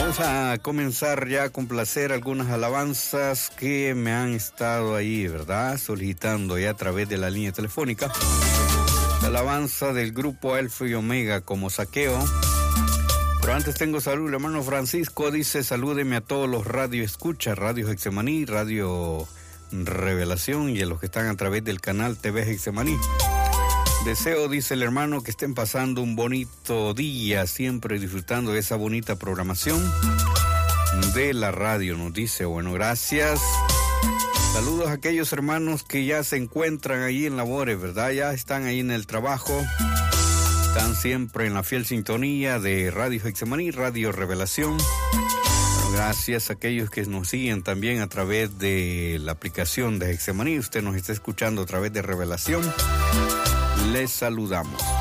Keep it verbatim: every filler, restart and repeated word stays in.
Vamos a comenzar ya a complacer algunas alabanzas que me han estado ahí, ¿verdad? Solicitando ya a través de la línea telefónica. La alabanza del grupo Alfa y Omega como Saqueo. Pero antes tengo salud, el hermano Francisco dice: salúdeme a todos los radio escucha, Radio Getsemaní, Radio Revelación y a los que están a través del canal T V Getsemaní. Deseo, dice el hermano, que estén pasando un bonito día, siempre disfrutando de esa bonita programación de la radio, nos dice. Bueno, gracias. Saludos a aquellos hermanos que ya se encuentran ahí en labores, ¿verdad? Ya están ahí en el trabajo. Están siempre en la fiel sintonía de Radio Getsemaní, Radio Revelación. Bueno, gracias a aquellos que nos siguen también a través de la aplicación de Getsemaní. Usted nos está escuchando a través de Revelación. Les saludamos.